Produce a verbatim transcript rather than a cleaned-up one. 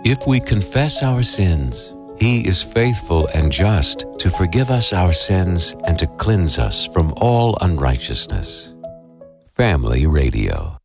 If we confess our sins, He is faithful and just to forgive us our sins and to cleanse us from all unrighteousness. Family Radio.